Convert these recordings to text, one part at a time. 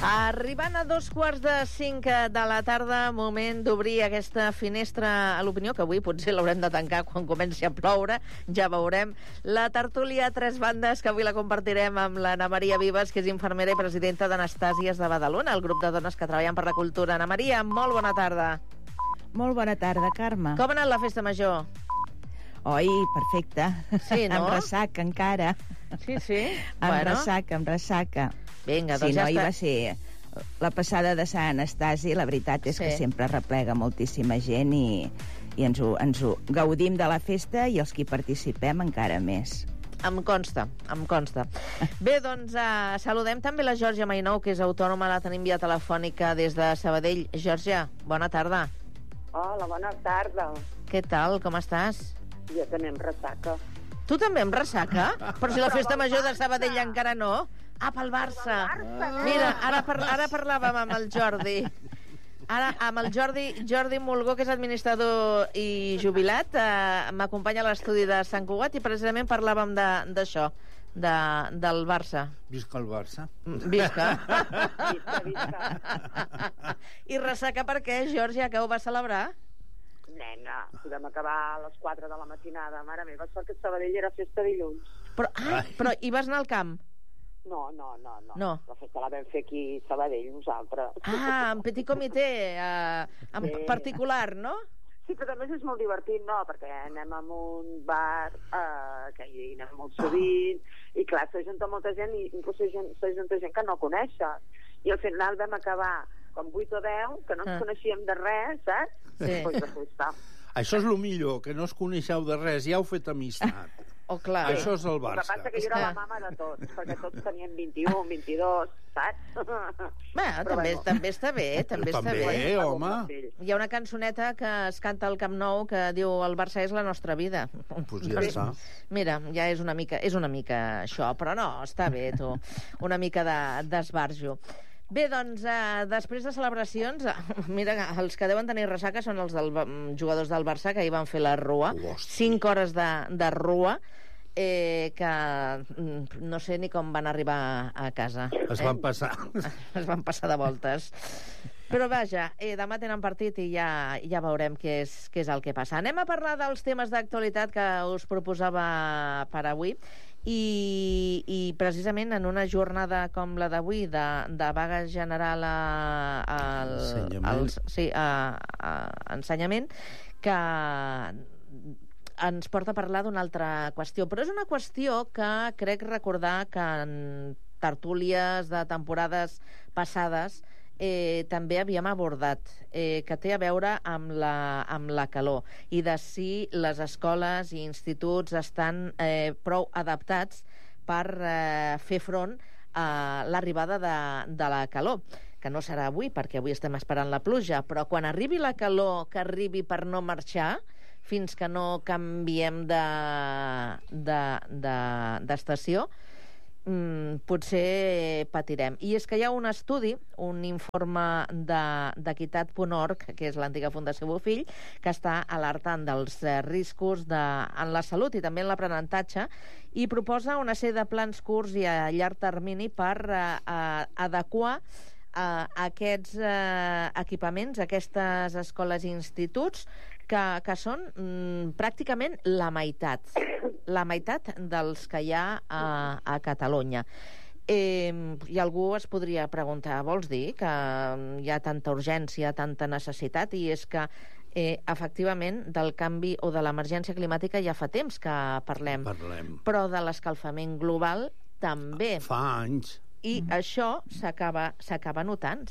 Arribant a 2:45 de la tarda, moment d'obrir aquesta finestra a l'opinió, que avui potser l'haurem de tancar quan comenci a ploure, ja veurem. La tertúlia a tres bandes, que avui la compartirem amb l'Anna Maria Vives, que és infermera i presidenta d'Anastàsies de Badalona, el grup de dones que treballen per la cultura. Anna Maria, molt bona tarda. Molt bona tarda, Carme. Com ha anat la festa major? Oi, perfecte. Sí, no? Amb ressaca, encara. Sí. Amb ressaca. Vinga, doncs sí, ja no, està. va ser la passada de Sant Anastasi, la veritat és que sempre replega moltíssima gent i ens ho gaudim de la festa i els que hi participem encara més. Em consta. Bé, doncs saludem també la Georgia Mainou, que és autònoma, la tenim via telefònica des de Sabadell. Georgia, bona tarda. Hola, bona tarda. Què tal, com estàs? Jo també amb ressaca. Tu també amb ressaca? Però si la festa major de Sabadell encara no. Ah, pel Barça. Mira, ara parlàvem amb el Jordi. Ara, amb el Jordi Mulgó, que és administrador i jubilat, m'acompanya a l'estudi de Sant Cugat i precisament parlàvem d'això, del Barça. Visca el Barça. Visca. Visca. I ressaca per què, Georgia, que ho va celebrar? Nena, podem acabar a les 4 de la matinada. Mare meva, sort que Sabadell era festa dilluns. Però hi vas anar al camp? No. No. La festa la vam fer aquí a Sabadell, nosaltres. Ah, en petit comitè, en particular, no? Sí, però també és molt divertit, no? Perquè anem a un bar que hi anem molt sovint i clar, s'ajunta molta gent i inclús s'ajunta gent que no coneixes. I al final vam acabar com 8 o 10, que no ens coneixíem de res, saps? Sí. Pues de festa. Això és el millor, que no us coneixeu de res, ja heu fet amistat. Oh, clar. Això és el El que Barça. passa que jo era la mama de tots, perquè tots tenien 21, 22, saps? Bé, també està bé, també està També, bé. home. Hi ha una cançoneta que es canta al Camp Nou que diu el Barça és la nostra vida. Pues ja està. Mira, ja és una mica això, però no, està bé, tu. Una mica d'esbarjo. Bé, doncs, després de celebracions, mira, els que deuen tenir ressaca són els jugadors del Barça, que ahir van fer la rua, 5 hores de rua, que no sé ni com van arribar a casa. Es van passar. Es van passar de voltes. Però vaja, demà tenen partit i ja veurem què és el que passa. Anem a parlar dels temes d'actualitat que us proposava per avui i precisament en una jornada com la d'avui de vaga general a ensenyament, que ens porta a parlar d'una altra qüestió, però és una qüestió que crec recordar que en tertúlies de temporades passades també havíem abordat, que té a veure amb la calor i de si les escoles i instituts estan prou adaptats per fer front a l'arribada de la calor, que no serà avui, perquè avui estem esperant la pluja, però quan arribi la calor, que arribi per no marxar, fins que no canviem d'estació, potser patirem. I és que hi ha un estudi, un informe d'Equitat.org, que és l'antiga Fundació Bofill, que està alertant dels riscos en la salut i també en l'aprenentatge, i proposa una sèrie de plans curts i a llarg termini per adequar aquests equipaments, aquestes escoles i instituts que són pràcticament la meitat dels que hi ha a Catalunya. I algú es podria preguntar, vols dir que hi ha tanta urgència, tanta necessitat? I és que efectivament del canvi o de l'emergència climàtica ja fa temps que parlem. Però de l'escalfament global també. Fa anys. I això s'acaba notant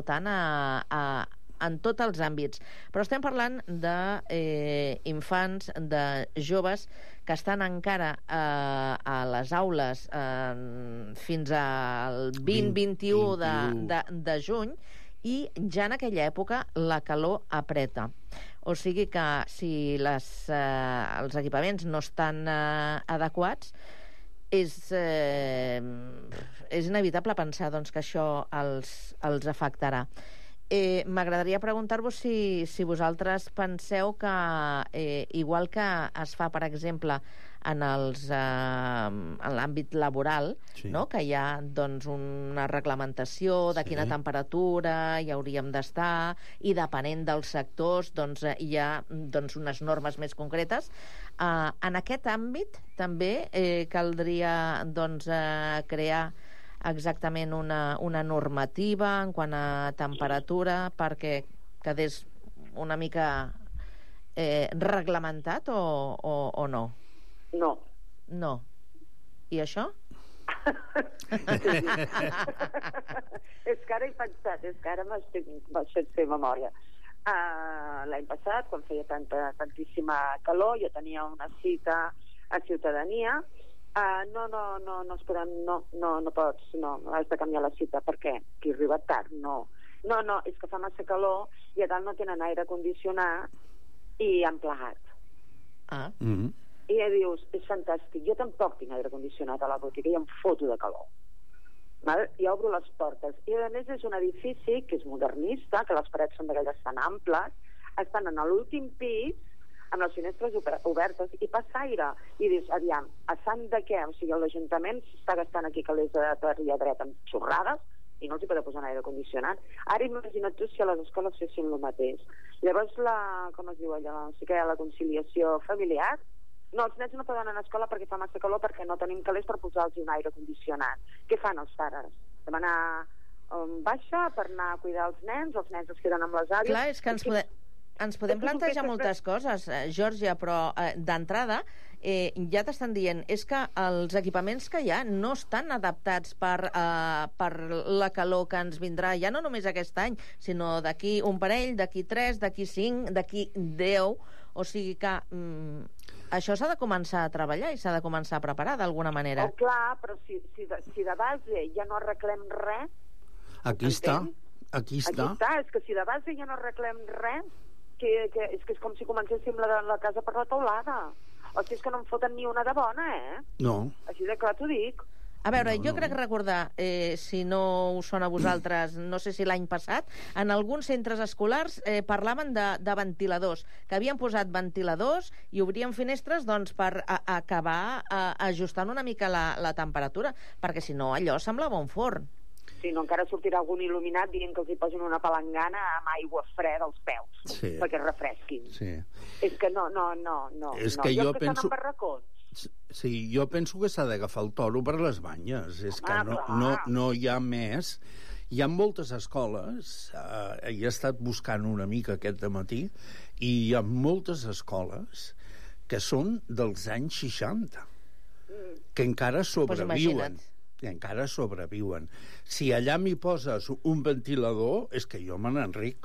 en tots els àmbits. Però estem parlant d'infants, de joves que estan encara a les aules fins al 20-21 de juny, i ja en aquella època la calor apreta. O sigui que si els equipaments no estan adequats, és inevitable pensar doncs, que això els afectarà. M'agradaria preguntar-vos si vosaltres penseu que igual que es fa, per exemple, en l'àmbit laboral, no? Que hi ha doncs, una reglamentació de quina temperatura hi hauríem d'estar, i depenent dels sectors doncs, hi ha doncs, unes normes més concretes. En aquest àmbit també caldria doncs, crear exactament una normativa en quant a temperatura perquè quedés una mica reglamentat o no? No. No. I això? És que ara he pensat, és que ara m'estic fer memòria. L'any passat, quan feia tantíssima calor, jo tenia una cita a Ciutadania. No pots, has de canviar la cita. Per què? Que he arribat tard? No, és que fa massa calor i a dalt no tenen aire condicionat i han plegat. I ja dius, és fantàstic, jo tampoc tinc aire condicionat a la botiga i em foto de calor. I obro les portes. I a més és un edifici que és modernista, que les parets són d'aquelles tan amples, estan en l'últim pis, amb les finestres obertes, i passa aire. I dius, aviam, a sant de què? O sigui, l'Ajuntament s'està gastant aquí calés de per i a dret amb xorrades i no els hi pot posar aire condicionat. Ara imagina't tu si a les escoles fessin el mateix. Llavors, com es diu allò? Sí que hi ha la conciliació familiar. No, els nens no poden anar a escola perquè fa massa calor, perquè no tenim calés per posar-los un aire condicionat. Què fan els pares? Demanar baixa per anar a cuidar els nens es queden amb les àvies... Clar, és que ens podem plantejar moltes coses, Georgia, però d'entrada ja t'estan dient és que els equipaments que hi ha no estan adaptats per la calor que ens vindrà, ja no només aquest any, sinó d'aquí un parell, d'aquí 3, d'aquí 5, d'aquí 10, o sigui que això s'ha de començar a treballar i s'ha de començar a preparar d'alguna manera. Oh, clar, però si de base ja no arreglem res... Aquí està. És que si de base ja no arreglem res, és com si comencéssim la casa per la teulada. O sigui, és que no em foten ni una de bona, No. Així de clar t'ho dic. A veure, jo crec recordar, si no us sona a vosaltres, no sé si l'any passat, en alguns centres escolars parlaven de ventiladors, que havien posat ventiladors i obrien finestres doncs, per acabar ajustant una mica la temperatura, perquè si no allò semblava un forn. Si no, encara sortirà algun il·luminat dient que els hi posin una palangana amb aigua freda als peus, perquè es refresquin. Sí. És que no. És que jo penso... Estan en barracons. Sí, jo penso que s'ha d'agafar el toro per les banyes. És que no hi ha més. Hi ha moltes escoles, he estat buscant una mica aquest dematí, i hi ha moltes escoles que són dels anys 60, que encara sobreviuen. Si allà m'hi poses un ventilador, és que jo me n'enric.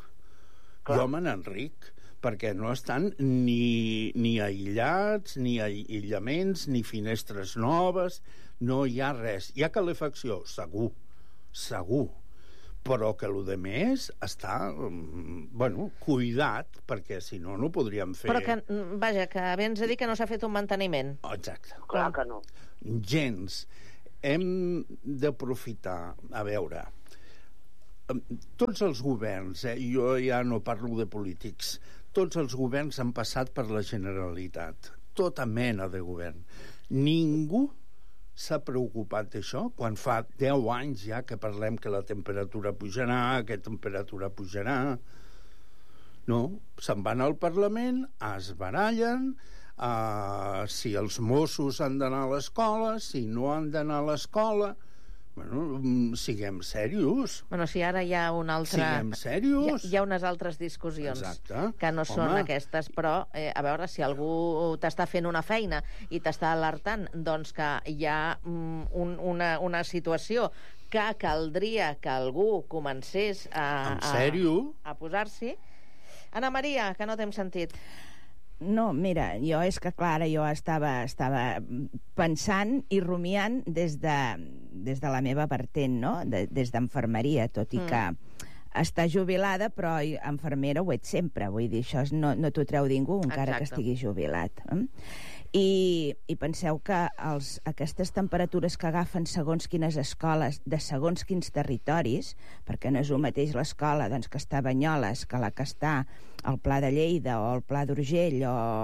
Perquè no estan ni aïllats, ni aïllaments, ni finestres noves, no hi ha res. Hi ha calefacció, segur, però que el més està, cuidat, perquè si no, no podríem fer... Però que, vaja, que vens a dir que no s'ha fet un manteniment. Exacte. Clar que no. Gens. Hem d'aprofitar, a veure, tots els governs, jo ja no parlo de polítics, tots els governs han passat per la Generalitat, tota mena de govern. Ningú s'ha preocupat d'això, quan fa 10 anys ja que parlem que la temperatura pujarà, que la temperatura pujarà. No, se'n van al Parlament, es barallen, si els Mossos han d'anar a l'escola, si no han d'anar a l'escola... siguem serios. Si ara hi ha una altra... Siguem serios. Hi ha unes altres discussions que no són aquestes, però a veure, si algú t'està fent una feina i t'està alertant doncs que hi ha una situació que caldria que algú comencés a posar-s'hi... Ana Maria, que no t'hem sentit. No, mira, és que clar, jo estava pensant i rumiant des de la meva vertent, no? Des d'infermeria, tot i que està jubilada, però infermera ho ets sempre, vull dir, això no t'ho treu ningú, encara que estigui jubilat. I penseu que aquestes temperatures que agafen segons quines escoles de segons quins territoris, perquè no és el mateix l'escola que està a Banyoles que la que està al Pla de Lleida o al Pla d'Urgell o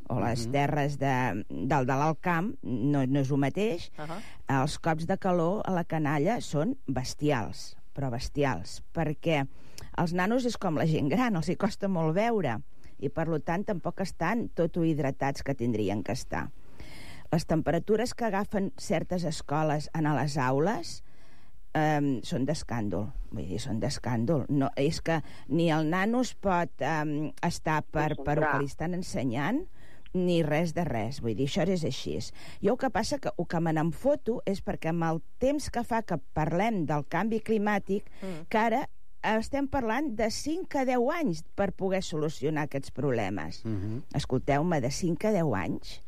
o les terres del l'Alt Camp, no és el mateix, els cops de calor a la canalla són bestials, però bestials, perquè els nanos és com la gent gran, els hi costa molt veure, i per tant tampoc estan tot hidratats que tindrien que estar. Les temperatures que agafen certes escoles a les aules són d'escàndol, vull dir, són d'escàndol. No, és que ni el nano es pot estar per el que li estan ensenyant, ni res de res, vull dir, això és així. Jo el que passa que el que me n'en foto és perquè amb el temps que fa que parlem del canvi climàtic, que ara estem parlant de 5 a 10 anys per poder solucionar aquests problemes. Escolteu-me, de 5 a 10 anys,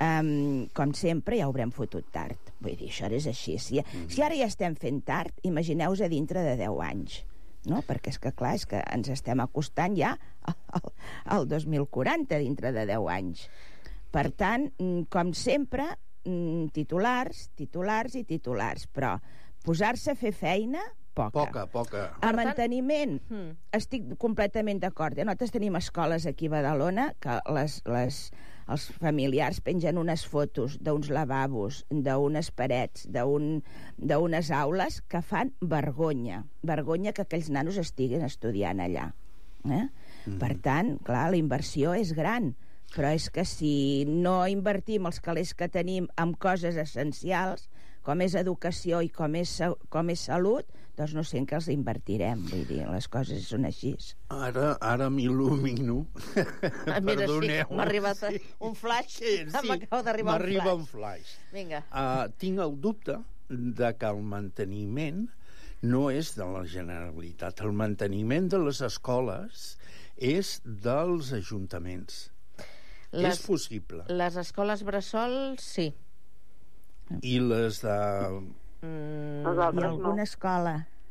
com sempre, ja ho haurem fotut tard. Vull dir, això és així. Si ara ja estem fent tard, imagineu-vos a dintre de 10 anys. No? Perquè és que, clar, és que ens estem acostant ja al 2040 dintre de 10 anys. Per tant, com sempre, titulars i titulars, però posar-se a fer feina, poca. A manteniment, estic completament d'acord. Nosaltres tenim escoles aquí a Badalona que els familiars pengen unes fotos d'uns lavabos, d'unes parets, d'unes aules que fan vergonya que aquells nanos estiguin estudiant allà. Per tant, clar, la inversió és gran, però és que si no invertim els calés que tenim en coses essencials, com és educació i com és salut, doncs no sé en què els invertirem. Vull dir, les coses són així. Ara m'il·lumino. Mira, sí, m'ha arribat un flash. M'acaba d'arribar un flash. M'arriba un flash. Vinga. Tinc el dubte de que el manteniment no és de la Generalitat. El manteniment de les escoles és dels ajuntaments. És possible. Les escoles bressol, sí. I les de... I alguna escola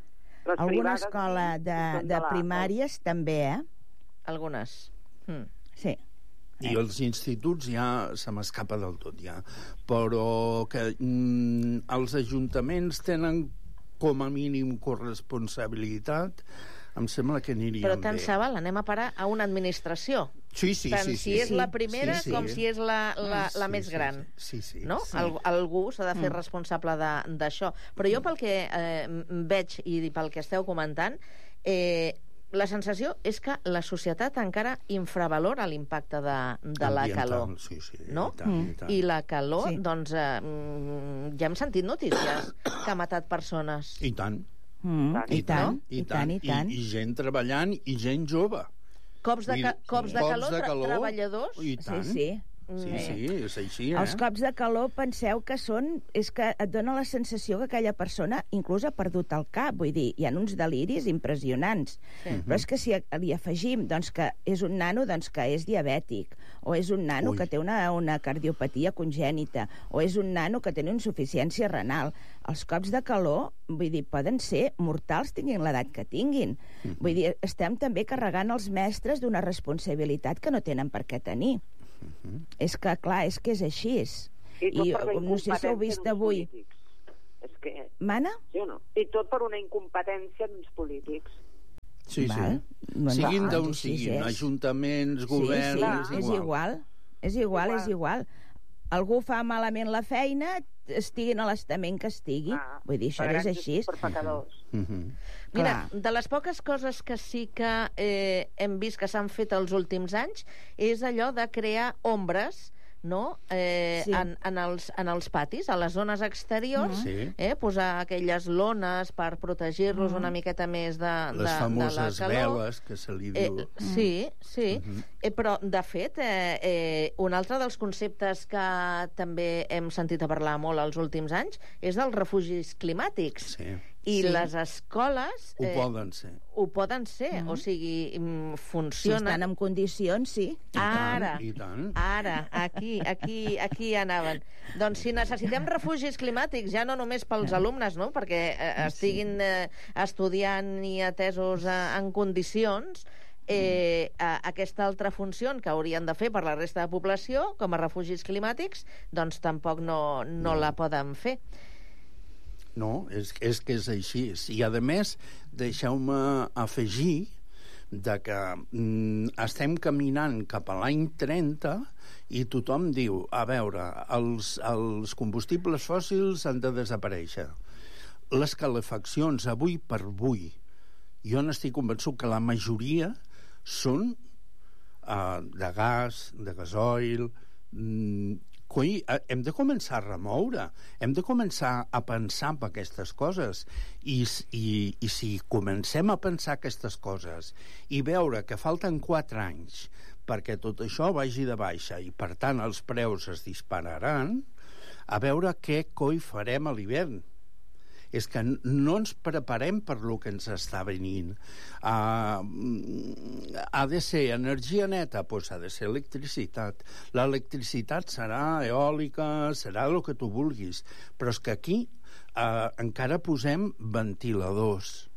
de primàries també, Algunes. Sí. I els instituts ja se m'escapa del tot, ja. Però que els ajuntaments tenen com a mínim corresponsabilitat, em sembla que anirien bé. Però tant se val, anem a parar a una administració. Sí. Tant si és la primera com si és la més gran. Sí. No? Algú s'ha de fer responsable d'això. Però jo pel que veig i pel que esteu comentant, la sensació és que la societat encara infravalora l'impacte de la calor. Sí, no? I tant. I la calor, doncs, ja hem sentit notícies que ha matat persones. I tant. I tant. I gent treballant i gent jove. Cops de calor treballadors. I tant. Sí, és així, Els cops de calor, penseu que és que et dona la sensació que aquella persona inclús ha perdut el cap, vull dir, hi ha uns deliris impressionants. Però és que si li afegim doncs, que és un nano doncs, que és diabètic, o és un nano que té una cardiopatia congènita, o és un nano que té una insuficiència renal, els cops de calor, vull dir, poden ser mortals tinguin l'edat que tinguin. Vull dir, estem també carregant els mestres d'una responsabilitat que no tenen per què tenir. És que, clar, és així. I no sé si heu vist avui... Mana? Sí o no? I tot per una incompetència d'uns polítics. Sí. Siguin d'on siguin, ajuntaments, governs... És igual. Algú fa malament la feina, estiguin a l'estament que estigui. Vull dir, això és així. Mira, de les poques coses que sí que hem vist que s'han fet els últims anys és allò de crear ombres, no? En els patis, a les zones exteriors, posar aquelles lones per protegir-los una miqueta més de la calor. Les famoses veles, que se li diu. Sí. Però, de fet, un altre dels conceptes que també hem sentit a parlar molt els últims anys és dels refugis climàtics. I les escoles... Ho poden ser. O sigui, funcionen... Si estan en condicions, sí. Ara, aquí anaven. Doncs si necessitem refugis climàtics, ja no només pels alumnes, no? Perquè estiguin estudiant i atesos en condicions, aquesta altra funció que haurien de fer per la resta de població, com a refugis climàtics, doncs tampoc no la poden fer. No, és que és així. I, a més, deixeu-me afegir, de que estem caminant cap a l'any 30 i tothom diu, a veure, els combustibles fòssils han de desaparèixer. Les calefaccions, avui per avui, jo n'estic convençut que la majoria són de gas, de gasoil. Hem de començar a remoure, hem de començar a pensar en aquestes coses i si comencem a pensar aquestes coses i veure que falten 4 anys perquè tot això vagi de baixa i per tant els preus es dispararan, a veure què coi farem a l'hivern. És que no ens preparem per lo que ens està venint. Ha de ser energia neta? Doncs ha de ser electricitat. L'electricitat serà eòlica, serà el que tu vulguis, però és que aquí encara posem ventiladors.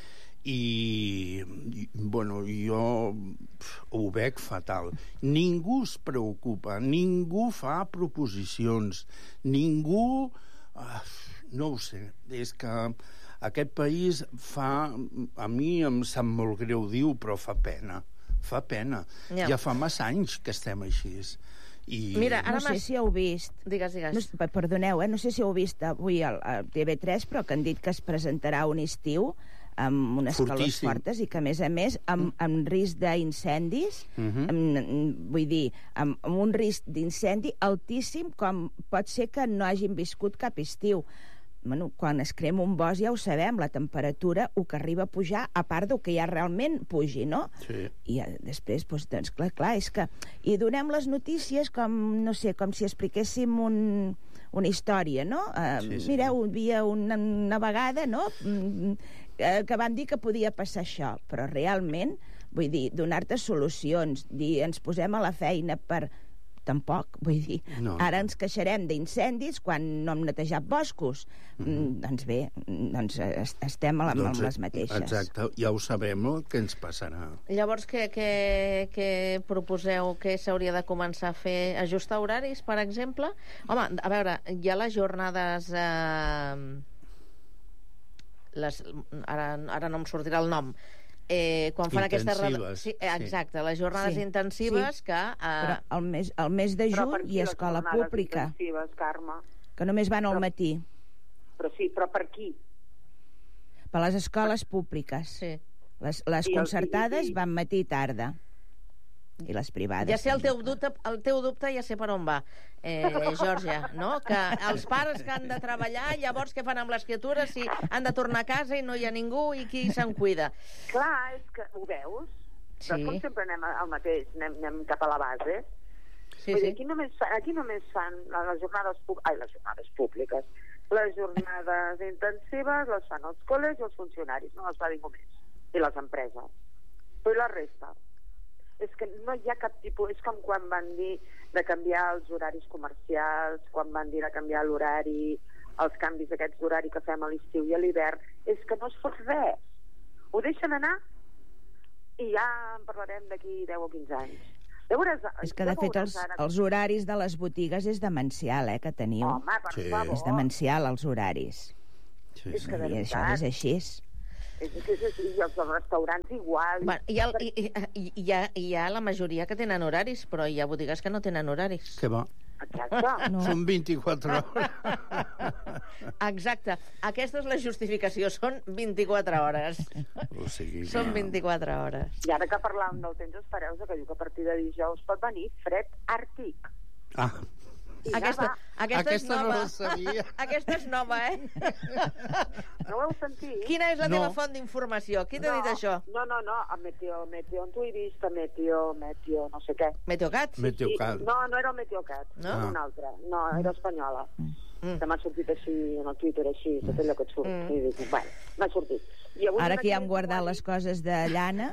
I bueno, jo ho veig fatal. Ningú es preocupa, ningú fa proposicions, ningú... No ho sé, és que aquest país fa... A mi em sap molt greu dir-ho, però fa pena. Fa pena. Ja fa massa anys que estem així. Mira, ara no sé si heu vist... Digues. Perdoneu, no sé si heu vist avui al TV3, però que han dit que es presentarà un estiu amb unes calors fortes i que, a més, amb risc d'incendis, vull dir, amb un risc d'incendi altíssim, com pot ser que no hagin viscut cap estiu. Bueno, quan es crema un bosc ja ho sabem, la temperatura el que arriba a pujar, a part del que ja realment pugi, no? Sí. I després, doncs, clar, és que... I donem les notícies com, no sé, com si expliquéssim una història, no? Sí. Mireu, hi havia una vegada, no?, que van dir que podia passar això, però realment, vull dir, donar-te solucions, dir, ens posem a la feina per... Tampoc, vull dir, ara ens queixarem d'incendis quan no hem netejat boscos. Doncs bé, estem amb les mateixes. Exacte, ja ho sabem, què ens passarà. Llavors, què proposeu que s'hauria de començar a fer? Ajustar horaris, per exemple? Home, a veure, hi ha les jornades... Ara no em sortirà el nom. Quan fan intensives. Sí, exacte, les jornades intensives que... Però el mes de juny hi ha escola pública. Carme? Que només van al matí. Però per qui? Per les escoles públiques. Sí. Les concertades van matí i tarda. I les privades. Ja sé el teu dubte ja sé per on va, Georgia, no? Que els pares que han de treballar, llavors què fan amb les criatures si han de tornar a casa i no hi ha ningú i qui se'n cuida? Clar, és que ho veus? Sí. Però com sempre anem al mateix, anem cap a la base. Sí. Aquí només fan les jornades públiques. Les jornades intensives les fan els col·legis i els funcionaris, no les fa ningú més. I les empreses. Però la resta... És que no hi ha cap tipus... És com quan van dir de canviar els horaris comercials, quan van dir de canviar l'horari, els canvis aquests d'horari que fem a l'estiu i a l'hivern. És que no es fot res. Ho deixen anar i ja en parlarem d'aquí 10 o 15 anys. Llavors, és que, de fet, els horaris de les botigues és demencial, que teniu. Home, per favor. És demencial, els horaris. Sí. És que, i això és així. I els restaurants igual. Bueno, hi ha la majoria que tenen horaris, però hi ha botigues que no tenen horaris. Què va? Exacte. No. Són 24 hores. Exacte. Aquesta és la justificació. Són 24 hores. O sigui que... Són 24 hores. I ara que parlàvem del temps, espereu que diu que a partir de dijous pot venir fred àrtic. Ah. Aquesta és nova. No la sabia. Aquesta és nova, No ho heu sentit? Quina és la teva font d'informació? Qui t'ha dit això? No, a Meteo on t'ho he vist, a Meteo, no sé què. Meteocat? Meteocat. No era el Meteocat, era una altra. No, era espanyola. Que m'ha sortit així, en el Twitter, així, tot allò que et surt. I dic, bueno, m'ha sortit. Ara que ja hem guardat les coses de llana,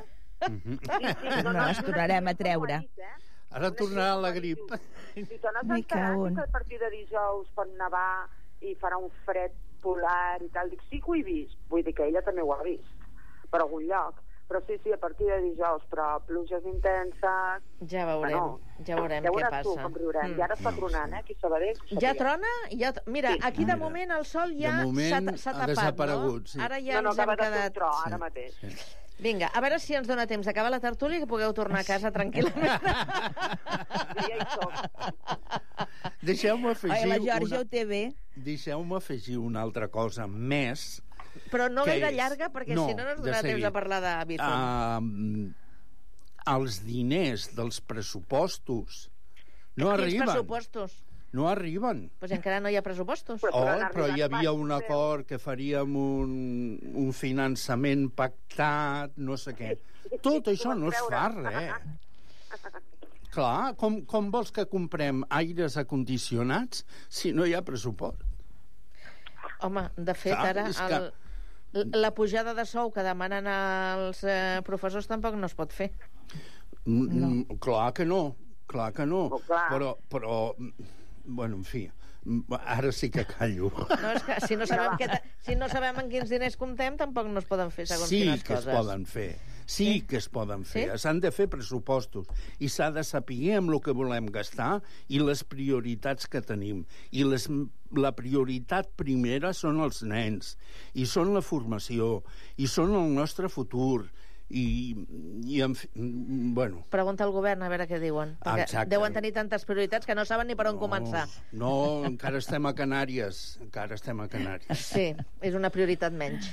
no les tornarem a treure. Ara tornarà la grip. Si te n'has enterat que a partir de dijous pot nevar i farà un fred polar i tal, dic, sí que ho he vist. Vull dir que ella també ho ha vist, per algun lloc. Però sí, a partir de dijous, però pluges intenses... Ja veurem què passa. Tu, com riurem. I ara està tronant, aquí a Sabadell. Ja trona? Mira, aquí de moment el sol ja s'ha tapat, desaparegut, no? Ara ja ens hem quedat... ara mateix. Vinga, a veure si ens dona temps d'acabar la tertúlia i que pugueu tornar a casa tranquil·lament. Ja hi soc. Deixeu-me afegir... La Georgia ho té bé. Deixeu-me afegir una altra cosa més... Però no gaire és... llarga, perquè si no ens donarà temps a parlar de Bizum. Els diners dels pressupostos no Quins arriben. pressupostos? No arriben. Pues encara no hi ha pressupostos. Però hi havia un acord que faríem un finançament pactat, no sé què. Tot això no es fa res. Clar, com vols que comprem aires acondicionats si no hi ha pressupost? Home, de fet, ara la pujada de sou que demanen els professors tampoc no es pot fer. Clar que no. Oh, clar. Però, bueno, en fi, ara sí que callo. No, és que si no sabem en quins diners comptem, tampoc no es poden fer segons quines coses. Sí que es poden fer. Sí que es poden fer. S'han de fer pressupostos i s'ha de saber amb el que volem gastar i les prioritats que tenim. I la prioritat primera són els nens, i són la formació, i són el nostre futur, i en fi, bueno... Pregunta al govern a veure què diuen, perquè exacte. Deuen tenir tantes prioritats que no saben ni per on començar. No, encara estem a Canàries. Sí, és una prioritat menys.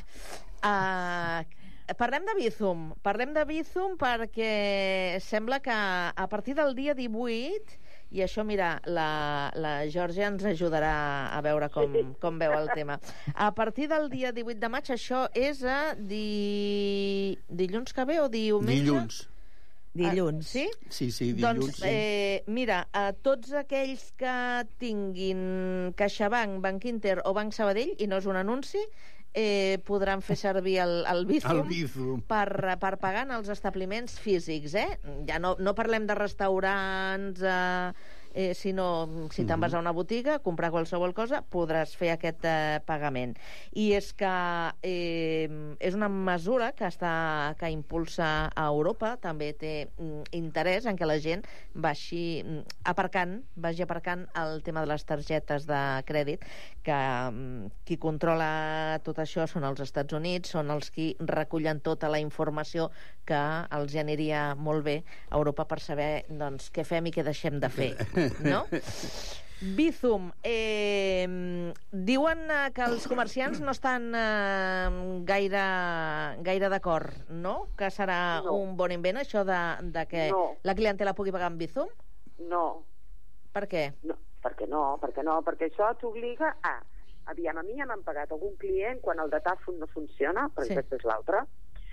Parlem de Bizum perquè sembla que a partir del dia 18, i això, mira, la Georgia ens ajudarà a veure com veu el tema. A partir del dia 18 de maig, això és dilluns que ve o diumenge? Dilluns. Sí? Sí, dilluns. Doncs, mira, a tots aquells que tinguin CaixaBank, Banc Inter o Banc Sabadell, i no és un anunci, podran fer servir el Bizum per pagar en els establiments físics, Ja no parlem de restaurants, sinó si te'n vas a una botiga, comprar qualsevol cosa, podràs fer aquest pagament. I és que és una mesura que impulsa a Europa, també té interès en que la gent vagi aparcant el tema de les targetes de crèdit, que qui controla tot això són els Estats Units, són els qui recullen tota la informació que els aniria molt bé a Europa per saber doncs, què fem i què deixem de fer, no? Bizum, diuen que els comerciants no estan gaire d'acord, no? Que serà un bon invent, això de que la clientela pugui pagar amb Bizum? No. Per què? No, perquè això t'obliga a... Aviam, a mi ja m'han pagat algun client quan el datàfon no funciona, perquè aquesta és l'altra.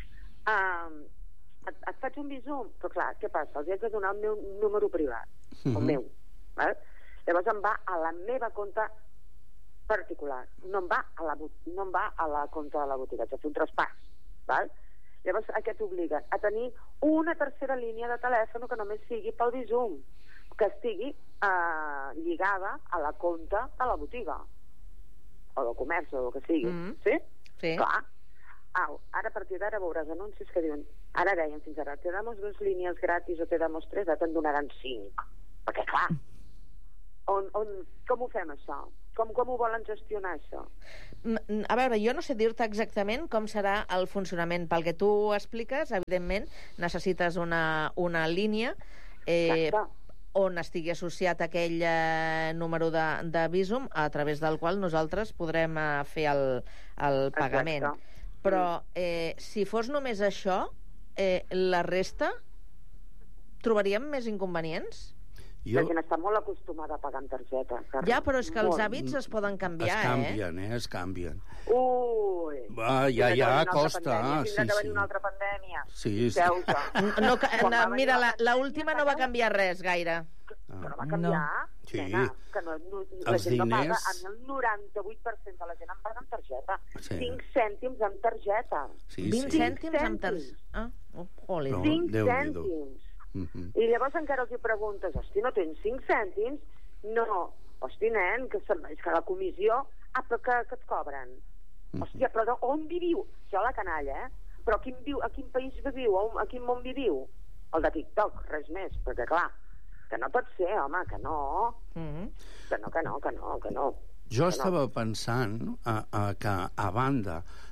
Et faig un Bizum, però clar, què passa? Els haig de donar el meu número privat, el meu. Llavors em va a la meva compte particular, no em va a la compte de la botiga, haig de fer un traspàs. Llavors a què t'obliguen? A tenir una tercera línia de telèfon que només sigui pel Bizum, que estigui lligada a la compte de la botiga o del comerç o el que sigui. Sí? Clar. Ara a partir d'ara veuràs anuncis que diuen, ara deien fins ara, te damos 2 línies gratis o te damos 3, ara te'n donaran 5. Perquè clar, com ho fem això? Com ho volen gestionar això? A veure, jo no sé dir-te exactament com serà el funcionament. Pel que tu expliques, evidentment, necessites una línia on estigui associat aquell número de Bizum a través del qual nosaltres podrem fer el pagament. Exacte. Però si fos només això, la resta trobaríem més inconvenients? La gent està molt acostumada a pagar amb targeta. Ja, però és que els hàbits es poden canviar, Es canvien. Ui! Ja costa. Tindrà que venir una altra pandèmia. Sí. Mira, l'última no va canviar res gaire. Que no va canviar? Sí. Nena, que la gent no paga. A mi el 98% de la gent em paga amb targeta. 5 cèntims amb targeta. 20 cèntims amb targeta? 5 cèntims. I llavors encara els preguntes, hosti, no tens 5 cèntims? No. Hosti, nen, que la comissió que et cobren. Hòstia, però on viviu? Jo a la canalla, Però a quin país viviu? A quin món viviu? El de TikTok, res més, perquè clar, que no pot ser, home, que no. Que no. Jo estava pensant que, a banda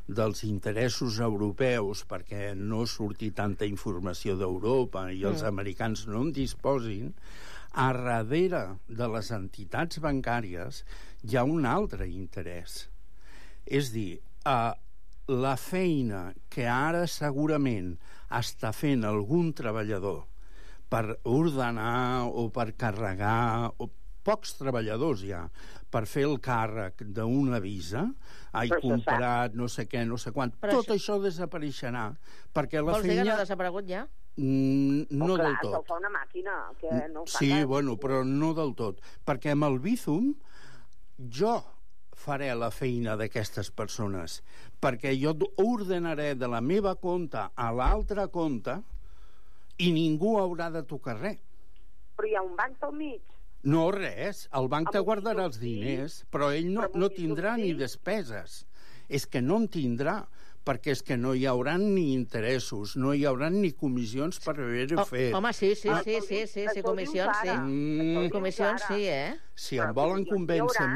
dels interessos europeus, perquè no surti tanta informació d'Europa i els americans no en disposin, a darrere de les entitats bancàries hi ha un altre interès. És dir, la feina que ara segurament està fent algun treballador per ordenar o per carregar, o pocs treballadors ja, per fer el càrrec d'una visa, comprat, no sé què, no sé quant, tot això desapareixerà, perquè la feina... Vols dir que no ha desaparegut ja? No del tot. Ho fa una màquina, que no ho fa sí, bueno, però no del tot, perquè amb el Bizum jo faré la feina d'aquestes persones, perquè jo ordenaré de la meva compte a l'altra compte i ningú haurà de tocar res. Però hi ha un banc pel mig? No, res. El banc te guardarà els diners, però ell no tindrà ni despeses. És que no en tindrà, perquè és que no hi haurà ni interessos, no hi haurà ni comissions per haver-ho fet. Home, sí, comissions, sí. Comissions, sí, Si em volen convèncer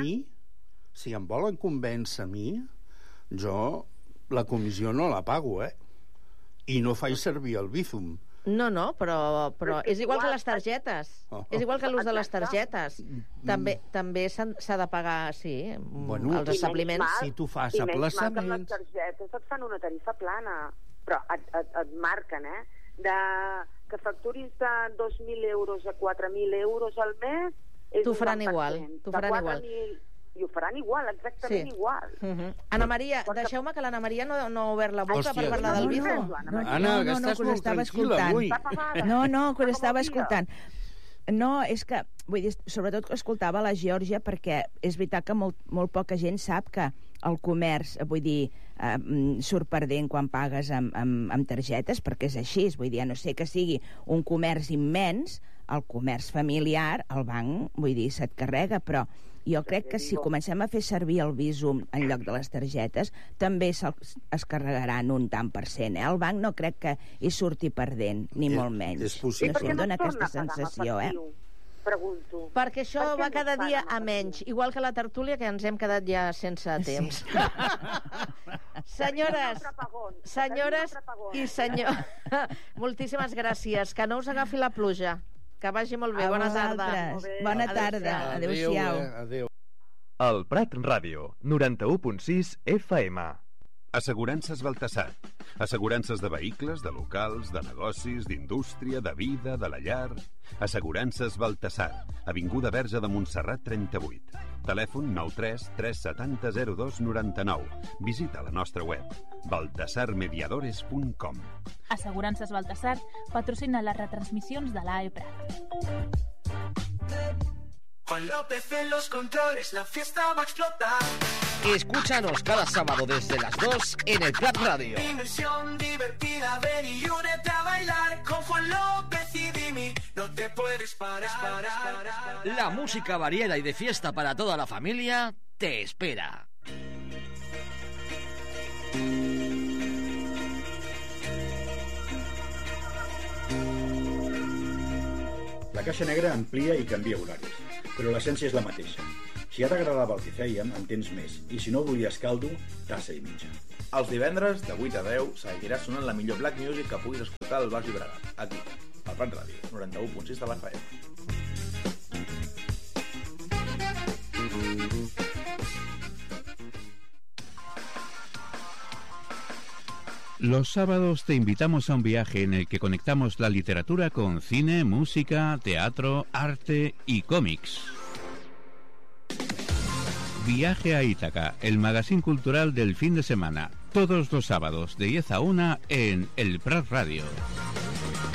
a mi, jo la comissió no la pago, i no faig servir el Bizum. No, però és igual que les targetes. És igual que l'ús de les targetes. També s'ha de pagar, sí, els establiments. Si tu fas aplaçaments... I menys mal que les targetes et fan una tarifa plana, però et marquen, que facturis de 2.000 euros a 4.000 euros al mes... T'ho faran igual, I ho faran igual, exactament igual. Anna Maria, deixeu-me que l'Anna Maria no ha obert la boca per parlar del Bizum. Anna, que estàs molt tranquil·la avui. No, que l'estava escoltant. No, és que, vull dir, sobretot escoltava la Geòrgia perquè és veritat que molt poca gent sap que el comerç, vull dir, surt perdent quan pagues amb targetes, perquè és així, vull dir, a no ser que sigui un comerç immens, el comerç familiar, el banc, vull dir, se't carrega, però jo crec que si comencem a fer servir el Bizum en lloc de les targetes, també es carregaran un tant per cent. El banc no crec que hi surti perdent, ni molt menys. És possible. Em dona aquesta sensació, Pregunto. Perquè això va cada dia a menys, igual que la tertúlia, que ens hem quedat ja sense temps. Senyores i senyors, moltíssimes gràcies. Que no us agafi la pluja. Que vagi molt bé. Bona tarda. Bona tarda. Adéu-siau. Adéu. El Prat Ràdio, 91.6 FM. Assegurances Baltasar. Assegurances de vehicles, de locals, de negocis, d'indústria, de vida, de la llar. Assegurances Baltasar. Avinguda Verge de Montserrat 38. Telèfon 93 370 02 99. Visita la nostra web baltasarmediadores.com. Assegurances Baltasar patrocina les retransmissions de l'AE Prat. Juan López en los controles, la fiesta va a explotar. Escúchanos cada sábado desde las 2 en el Prat Radio. Dimensión divertida, ven y únete a bailar con Juan López y Dimi. No te puedes parar. La música variada y de fiesta para toda la familia te espera. La Caixa Negra amplia i canvia horaris, però l'essència és la mateixa. Si ja t'agradava el que fèiem, en tens més. I si no volies caldo, tassa i mitja. Els divendres, de 8 a 10, seguirà sonant la millor black music que puguis escoltar al Baix Llobregat. Aquí, al Prat Ràdio, 91.6 de l'FM. Los sábados te invitamos a un viaje en el que conectamos la literatura con cine, música, teatro, arte y cómics. Viaje a Ítaca, el magazín cultural del fin de semana, todos los sábados de 10 a 1 en el Prat Radio.